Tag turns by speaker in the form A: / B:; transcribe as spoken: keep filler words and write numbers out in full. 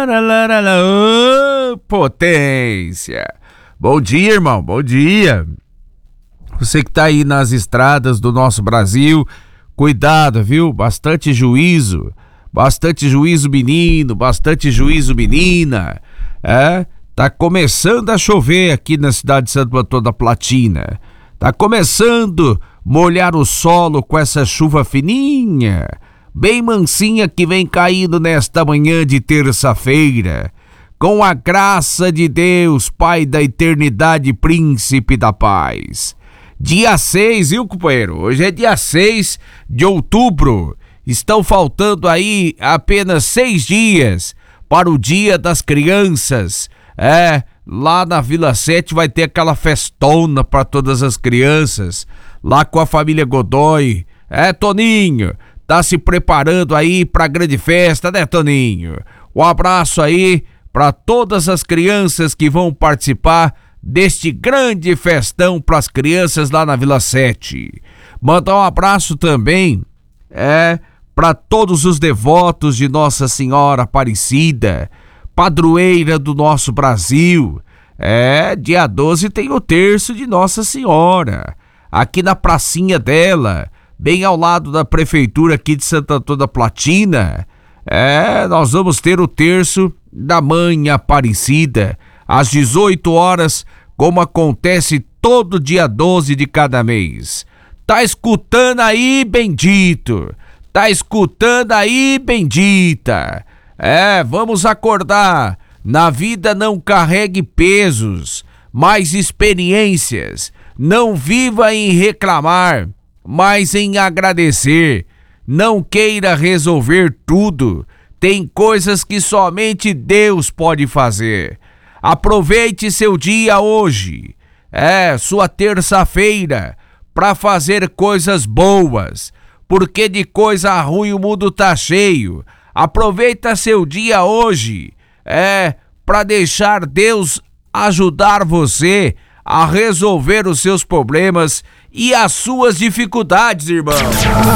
A: Ô, potência! Bom dia, irmão, bom dia. Você que tá aí nas estradas do nosso Brasil, cuidado, viu? Bastante juízo, bastante juízo menino, bastante juízo menina. É, tá começando a chover aqui na cidade de Santo Antônio da Platina. Tá começando a molhar o solo com essa chuva fininha, bem mansinha que vem caindo nesta manhã de terça-feira. Com a graça de Deus, Pai da eternidade, Príncipe da paz. Dia seis, viu, companheiro? Hoje é dia seis de outubro. Estão faltando aí apenas seis dias para o Dia das Crianças. É, lá na Vila Sete vai ter aquela festona para todas as crianças, lá com a família Godoy. É, Toninho, tá se preparando aí para a grande festa, né, Toninho? Um abraço aí para todas as crianças que vão participar deste grande festão para as crianças lá na Vila Sete. Mandar um abraço também é para todos os devotos de Nossa Senhora Aparecida, padroeira do nosso Brasil. É, dia doze tem o terço de Nossa Senhora, aqui na pracinha dela, bem ao lado da prefeitura aqui de Santo Antônio da Platina. É, nós vamos ter o terço da Mãe Aparecida, às dezoito horas, como acontece todo dia doze de cada mês. Tá escutando aí, bendito? Tá escutando aí, bendita? É, vamos acordar. Na vida não carregue pesos, mas experiências. Não viva em reclamar, mas em agradecer. Não queira resolver tudo. Tem coisas que somente Deus pode fazer. Aproveite seu dia hoje, é, sua terça-feira, para fazer coisas boas, porque de coisa ruim o mundo tá cheio. Aproveita seu dia hoje, é, para deixar Deus ajudar você a resolver os seus problemas e as suas dificuldades, irmão.